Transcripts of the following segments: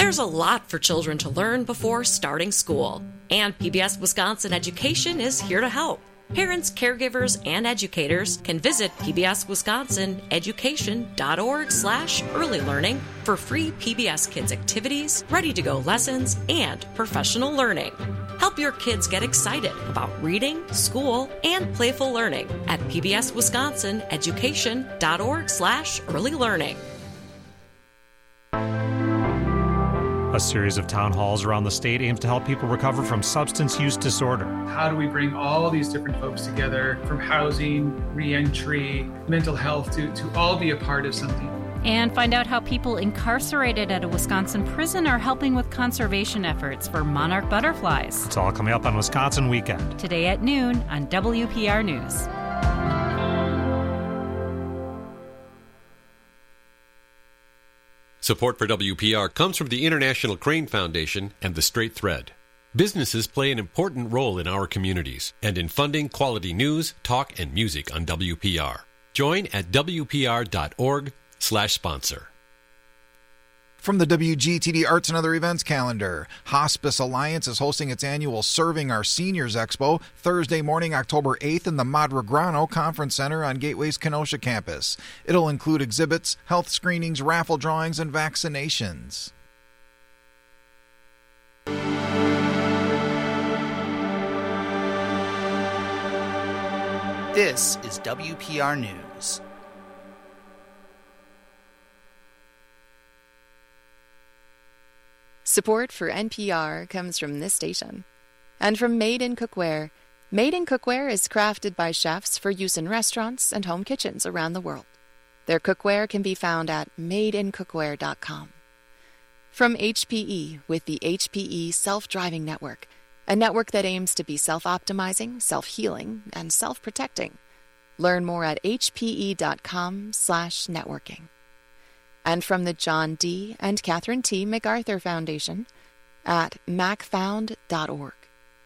There's a lot for children to learn before starting school, and PBS Wisconsin Education is here to help. Parents, caregivers, and educators can visit pbswisconsineducation.org/early learning for free PBS Kids activities, ready-to-go lessons, and professional learning. Help your kids get excited about reading, school, and playful learning at pbswisconsineducation.org/early learning. A series of town halls around the state aims to help people recover from substance use disorder. How do we bring all these different folks together, from housing, reentry, mental health, to all be a part of something? And find out how people incarcerated at a Wisconsin prison are helping with conservation efforts for monarch butterflies. It's all coming up on Wisconsin Weekend. Today at noon on WPR News. Support for WPR comes from the International Crane Foundation and the Straight Thread. Businesses play an important role in our communities and in funding quality news, talk, and music on WPR. Join at WPR.org/sponsor. From the WGTD Arts and Other Events calendar, Hospice Alliance is hosting its annual Serving Our Seniors Expo Thursday morning, October 8th in the Madragrano Conference Center on Gateway's Kenosha campus. It'll include exhibits, health screenings, raffle drawings, and vaccinations. This is WPR News. Support for NPR comes from this station and from Made in Cookware. Made in Cookware is crafted by chefs for use in restaurants and home kitchens around the world. Their cookware can be found at madeincookware.com. From HPE with the HPE Self-Driving Network, a network that aims to be self-optimizing, self-healing, and self-protecting. Learn more at hpe.com/networking. And from the John D. and Catherine T. MacArthur Foundation at macfound.org.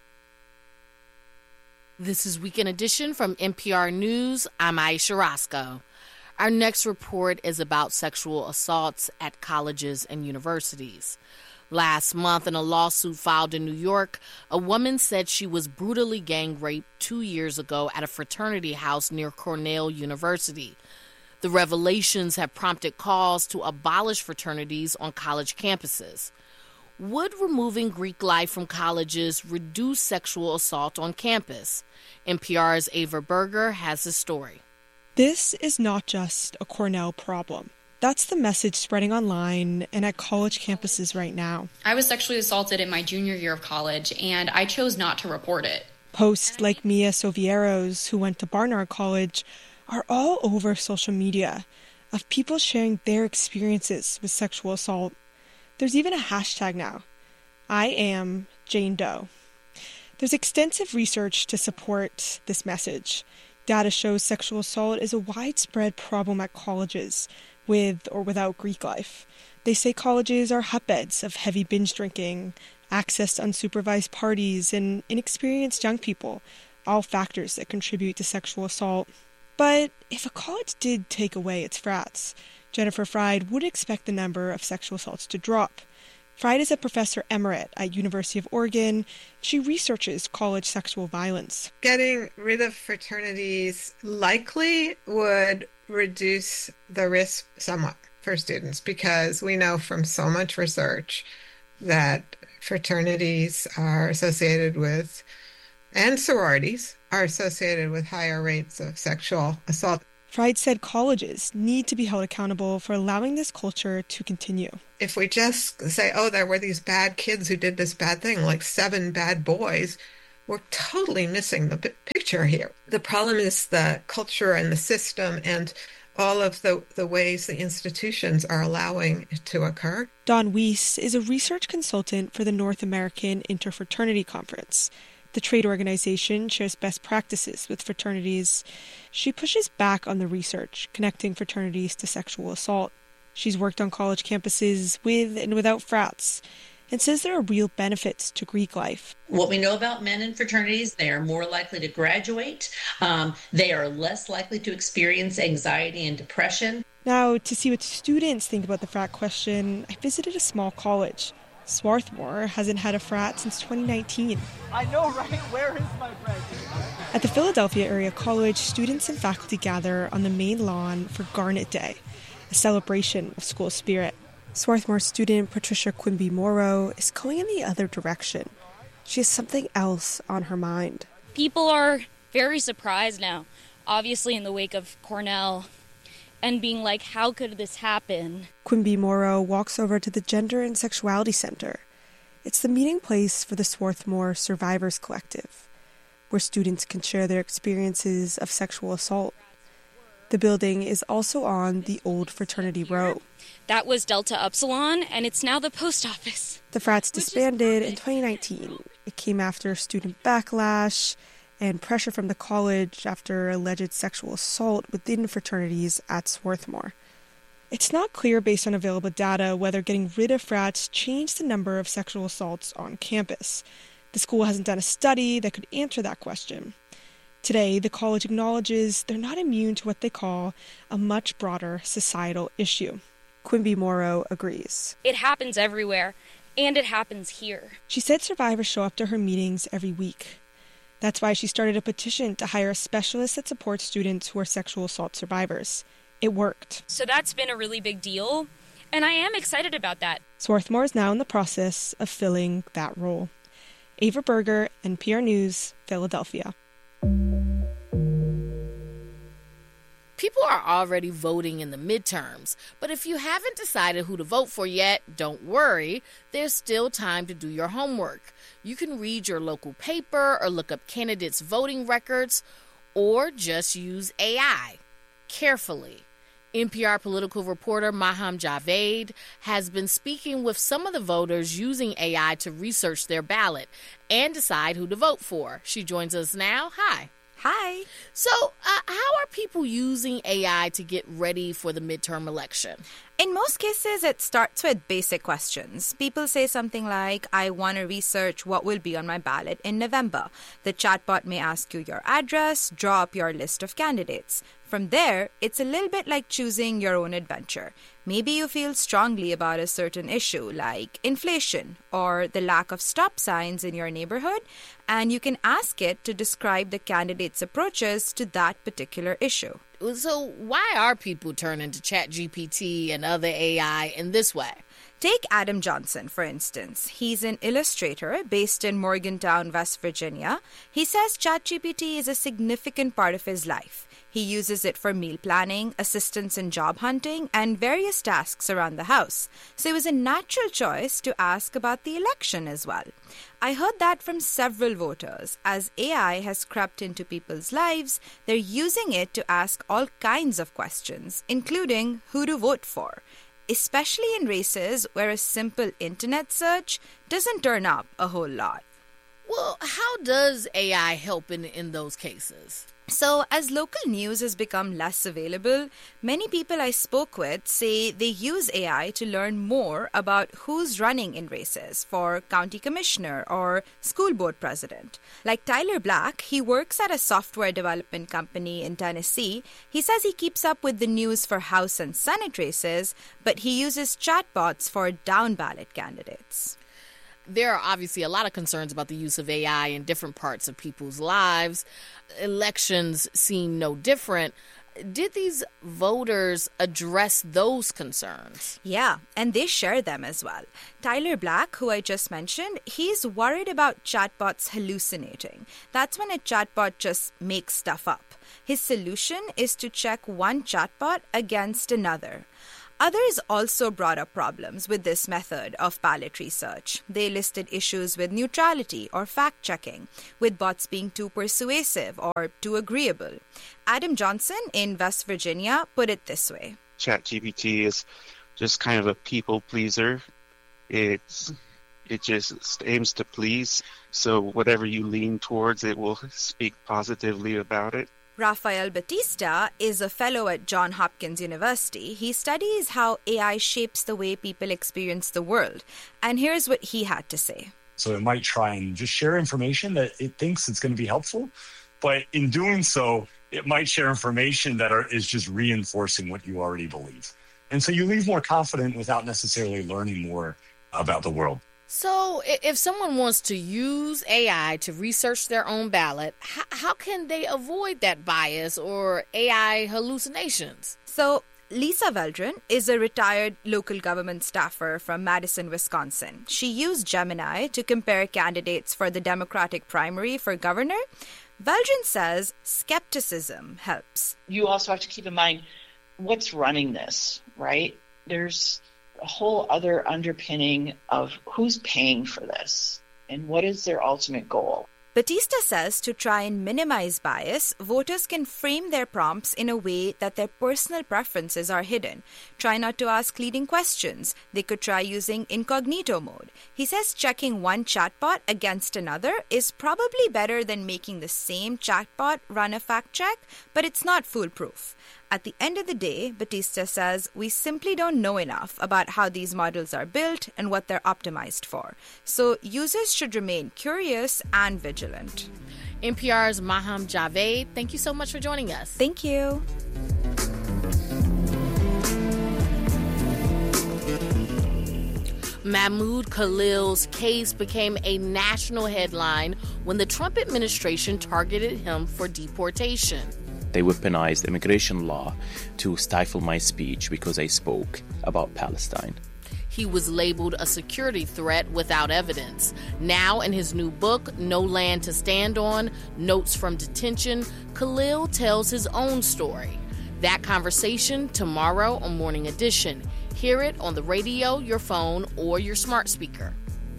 This is Weekend Edition from NPR News. I'm Aisha Roscoe. Our next report is about sexual assaults at colleges and universities. Last month, in a lawsuit filed in New York, a woman said she was brutally gang raped 2 years ago at a fraternity house near Cornell University. The revelations have prompted calls to abolish fraternities on college campuses. Would removing Greek life from colleges reduce sexual assault on campus? NPR's Ava Berger has the story. This is not just a Cornell problem. That's the message spreading online and at college campuses right now. I was sexually assaulted in my junior year of college, and I chose not to report it. Posts like Mia Sovieros, who went to Barnard College, are all over social media of people sharing their experiences with sexual assault. There's even a hashtag now, I am Jane Doe. There's extensive research to support this message. Data shows sexual assault is a widespread problem at colleges, with or without Greek life. They say colleges are hotbeds of heavy binge drinking, access to unsupervised parties, and inexperienced young people, all factors that contribute to sexual assault. But if a college did take away its frats, Jennifer Fried would expect the number of sexual assaults to drop. Fried is a professor emerit at University of Oregon. She researches college sexual violence. Getting rid of fraternities likely would reduce the risk somewhat for students, because we know from so much research that fraternities are associated with, and sororities are associated with, higher rates of sexual assault. Fried said colleges need to be held accountable for allowing this culture to continue. If we just say, oh, there were these bad kids who did this bad thing, like 7 bad boys, we're totally missing the picture here. The problem is the culture and the system and all of the ways the institutions are allowing it to occur. Dawn Weiss is a research consultant for the North American Interfraternity Conference. The trade organization shares best practices with fraternities. She pushes back on the research connecting fraternities to sexual assault. She's worked on college campuses with and without frats, and says there are real benefits to Greek life. What we know about men in fraternities, they are more likely to graduate. They are less likely to experience anxiety and depression. Now, to see what students think about the frat question, I visited a small college. Swarthmore hasn't had a frat since 2019. I know, right? Where is my bread? At the Philadelphia Area College, students and faculty gather on the main lawn for Garnet Day, a celebration of school spirit. Swarthmore student Patricia Quimby Morrow is going in the other direction. She has something else on her mind. People are very surprised now, obviously in the wake of Cornell, and being like, how could this happen? Quimby Morrow walks over to the Gender and Sexuality Center. It's the meeting place for the Swarthmore Survivors Collective, where students can share their experiences of sexual assault. The building is also on the old fraternity row. That was Delta Upsilon, and it's now the post office. The frats disbanded in 2019. It came after student backlash and pressure from the college after alleged sexual assault within fraternities at Swarthmore. It's not clear based on available data whether getting rid of frats changed the number of sexual assaults on campus. The school hasn't done a study that could answer that question. Today, the college acknowledges they're not immune to what they call a much broader societal issue. Quimby Morrow agrees. It happens everywhere, and it happens here. She said survivors show up to her meetings every week. That's why she started a petition to hire a specialist that supports students who are sexual assault survivors. It worked. So that's been a really big deal, and I am excited about that. Swarthmore is now in the process of filling that role. Ava Berger, NPR News, Philadelphia. People are already voting in the midterms, but if you haven't decided who to vote for yet, don't worry. There's still time to do your homework. You can read your local paper or look up candidates' voting records, or just use AI carefully. NPR political reporter Maham Javed has been speaking with some of the voters using AI to research their ballot and decide who to vote for. She joins us now. Hi. Hi. So, how are people using AI to get ready for the midterm election? In most cases, it starts with basic questions. People say something like, I want to research what will be on my ballot in November. The chatbot may ask you your address, draw up your list of candidates. From there, it's a little bit like choosing your own adventure. Maybe you feel strongly about a certain issue like inflation or the lack of stop signs in your neighborhood, and you can ask it to describe the candidate's approaches to that particular issue. So why are people turning to ChatGPT and other AI in this way? Take Adam Johnson, for instance. He's an illustrator based in Morgantown, West Virginia. He says ChatGPT is a significant part of his life. He uses it for meal planning, assistance in job hunting, and various tasks around the house. So it was a natural choice to ask about the election as well. I heard that from several voters. As AI has crept into people's lives, they're using it to ask all kinds of questions, including who to vote for, especially in races where a simple internet search doesn't turn up a whole lot. Well, how does AI help in those cases? So, as local news has become less available, many people I spoke with say they use AI to learn more about who's running in races for county commissioner or school board president. Like Tyler Black, he works at a software development company in Tennessee. He says he keeps up with the news for House and Senate races, but he uses chatbots for down-ballot candidates. There are obviously a lot of concerns about the use of AI in different parts of people's lives. Elections seem no different. Did these voters address those concerns? Yeah, and they share them as well. Tyler Black, who I just mentioned, he's worried about chatbots hallucinating. That's when a chatbot just makes stuff up. His solution is to check one chatbot against another. Others also brought up problems with this method of ballot research. They listed issues with neutrality or fact-checking, with bots being too persuasive or too agreeable. Adam Johnson in West Virginia put it this way. ChatGPT is just kind of a people pleaser. It just aims to please. So whatever you lean towards, it will speak positively about it. Rafael Batista is a fellow at Johns Hopkins University. He studies how AI shapes the way people experience the world. And here's what he had to say. So it might try and just share information that it thinks it's going to be helpful. But in doing so, it might share information that is just reinforcing what you already believe. And so you leave more confident without necessarily learning more about the world. So if someone wants to use AI to research their own ballot, how can they avoid that bias or AI hallucinations? So Lisa Veldran is a retired local government staffer from Madison, Wisconsin. She used Gemini to compare candidates for the Democratic primary for governor. Veldran says skepticism helps. You also have to keep in mind what's running this, right? There's a whole other underpinning of who's paying for this and what is their ultimate goal. Batista says to try and minimize bias, voters can frame their prompts in a way that their personal preferences are hidden. Try not to ask leading questions. They could try using incognito mode. He says checking one chatbot against another is probably better than making the same chatbot run a fact check, but it's not foolproof. At the end of the day, Batista says we simply don't know enough about how these models are built and what they're optimized for. So users should remain curious and vigilant. NPR's Maham Javed, thank you so much for joining us. Thank you. Mahmoud Khalil's case became a national headline when the Trump administration targeted him for deportation. They weaponized immigration law to stifle my speech because I spoke about Palestine. He was labeled a security threat without evidence. Now, in his new book, No Land to Stand On, Notes from Detention, Khalil tells his own story. That conversation tomorrow on Morning Edition. Hear it on the radio, your phone, or your smart speaker.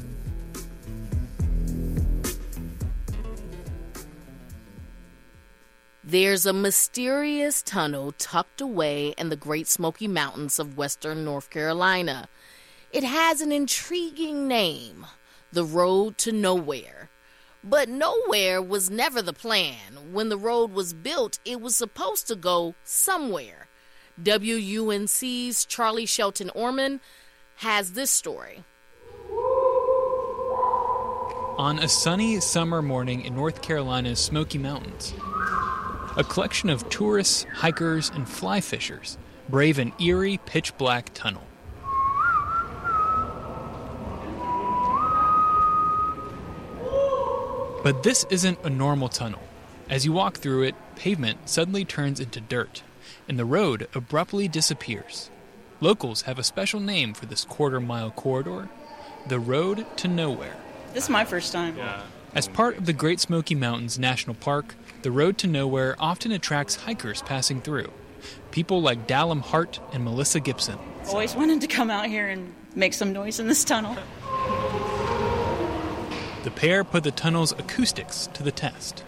There's a mysterious tunnel tucked away in the Great Smoky Mountains of western North Carolina. It has an intriguing name, the Road to Nowhere. But nowhere was never the plan. When the road was built, it was supposed to go somewhere. WUNC's Charlie Shelton Orman has this story. On a sunny summer morning in North Carolina's Smoky Mountains, a collection of tourists, hikers, and fly fishers brave an eerie, pitch-black tunnel. But this isn't a normal tunnel. As you walk through it, pavement suddenly turns into dirt, and the road abruptly disappears. Locals have a special name for this quarter-mile corridor, the Road to Nowhere. This is my first time. Yeah. As part of the Great Smoky Mountains National Park, the Road to Nowhere often attracts hikers passing through. People like Dallum Hart and Melissa Gibson. Always wanted to come out here and make some noise in this tunnel. The pair put the tunnel's acoustics to the test.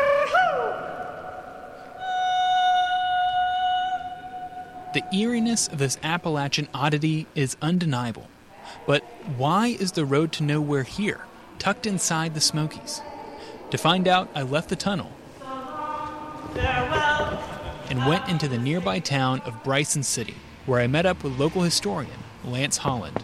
The eeriness of this Appalachian oddity is undeniable. But why is the Road to Nowhere here, tucked inside the Smokies? To find out, I left the tunnel and went into the nearby town of Bryson City, where I met up with local historian Lance Holland.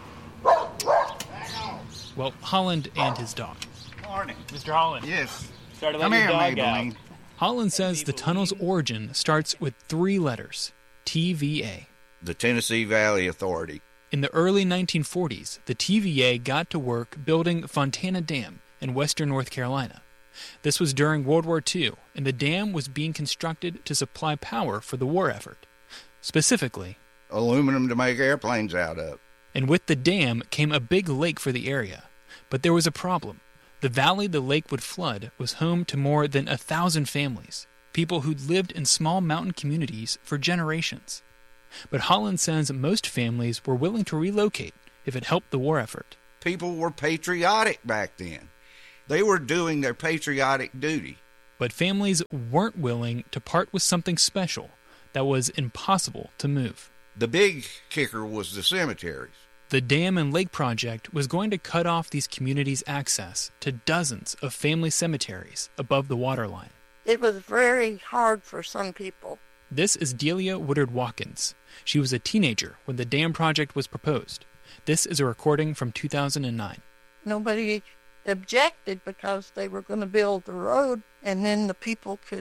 Well, Holland and his dog. Morning. Mr. Holland. Yes. Sorry to let your dog out. Holland says the tunnel's origin starts with 3 letters, TVA. The Tennessee Valley Authority. In the early 1940s, the TVA got to work building Fontana Dam in western North Carolina. This was during World War II, and the dam was being constructed to supply power for the war effort. Specifically, aluminum to make airplanes out of. And with the dam came a big lake for the area. But there was a problem. The valley the lake would flood was home to more than 1,000 families, people who'd lived in small mountain communities for generations. But Holland says most families were willing to relocate if it helped the war effort. People were patriotic back then. They were doing their patriotic duty. But families weren't willing to part with something special that was impossible to move. The big kicker was the cemeteries. The dam and lake project was going to cut off these communities' access to dozens of family cemeteries above the waterline. It was very hard for some people. This is Delia Woodard Watkins. She was a teenager when the dam project was proposed. This is a recording from 2009. Nobody objected because they were going to build the road, and then the people could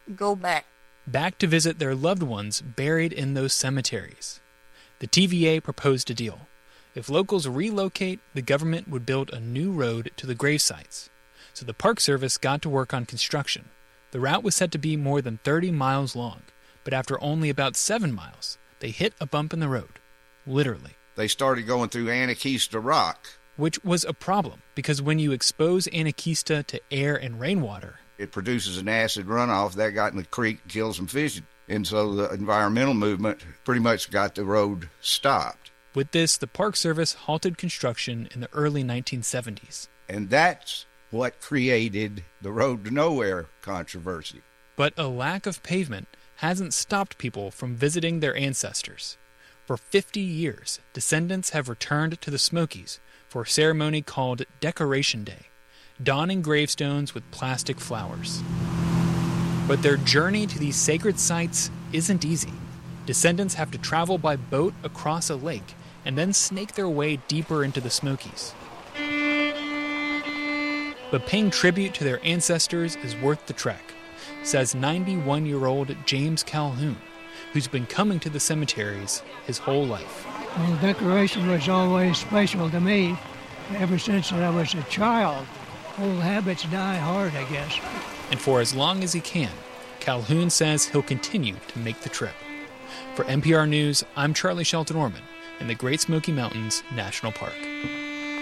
go back. Back to visit their loved ones buried in those cemeteries. The TVA proposed a deal. If locals relocate, the government would build a new road to the grave sites. So the Park Service got to work on construction. The route was set to be more than 30 miles long, but after only about 7 miles, they hit a bump in the road. Literally. They started going through Anakeesta Rock. Which was a problem, because when you expose Anakeesta to air and rainwater, it produces an acid runoff that got in the creek, killed some fish. And so the environmental movement pretty much got the road stopped. With this, the Park Service halted construction in the early 1970s. And that's what created the Road to Nowhere controversy. But a lack of pavement hasn't stopped people from visiting their ancestors. For 50 years, descendants have returned to the Smokies for a ceremony called Decoration Day, donning gravestones with plastic flowers. But their journey to these sacred sites isn't easy. Descendants have to travel by boat across a lake and then snake their way deeper into the Smokies. But paying tribute to their ancestors is worth the trek, says 91-year-old James Calhoun, who's been coming to the cemeteries his whole life. Well, decoration was always special to me ever since I was a child. Old habits die hard, I guess. And for as long as he can, Calhoun says he'll continue to make the trip. For NPR News, I'm Charlie Shelton Orman in the Great Smoky Mountains National Park.